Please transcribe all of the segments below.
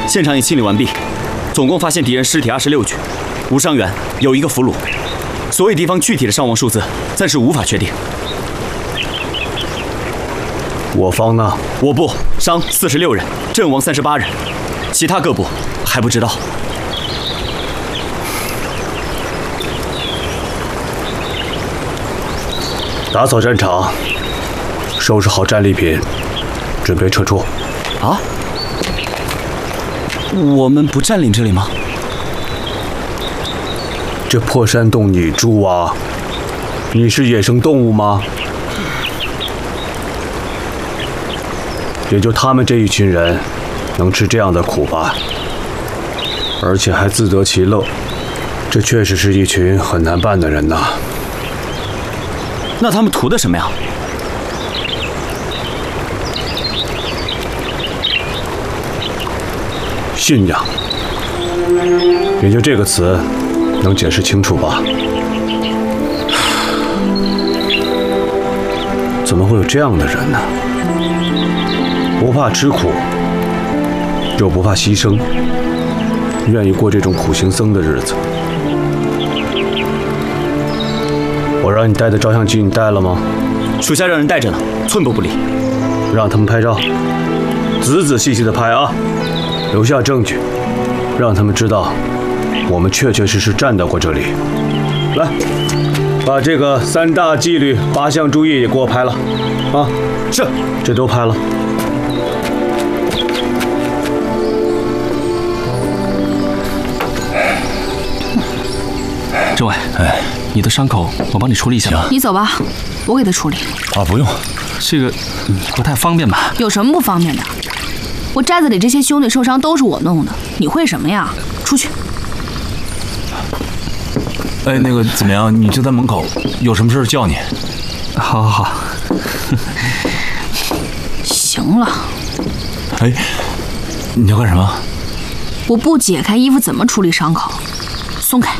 现场已清理完毕，总共发现敌人尸体26具，无伤员，有1个俘虏。所有地方具体的伤亡数字暂时无法确定。 我方呢？ 我部伤46人，阵亡38人，其他各部还不知道。 打扫战场，收拾好战利品，准备撤出。 啊？我们不占领这里吗？ 这破山洞你住啊？你是野生动物吗？也就他们这一群人能吃这样的苦吧，而且还自得其乐。这确实是一群很难办的人呐。 那他们图的什么呀？ 信仰，也就这个词能解释清楚吧？怎么会有这样的人呢？不怕吃苦，又不怕牺牲，愿意过这种苦行僧的日子。我让你带的照相机，你带了吗？ 属下让人带着呢，寸步不离。 让他们拍照，仔仔细细的拍啊，留下证据，让他们知道我们确确实实站到过这里。来，把这个3大纪律8项注意也给我拍了啊！ 是， 这都拍了。 政委，你的伤口我帮你处理一下。 你走吧，我给他处理。 啊，不用，这个不太方便吧？ 有什么不方便的？我寨子里这些兄弟受伤都是我弄的，你会什么呀？出去。 哎，那个怎么样？你就在门口，有什么事叫你。好好好。 行了。 哎，你要干什么？ 我不解开衣服怎么处理伤口？松开。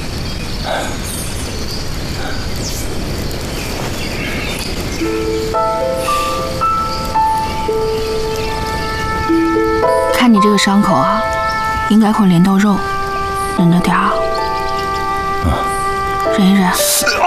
看你这个伤口啊，应该会连到肉，忍着点儿啊。忍一忍。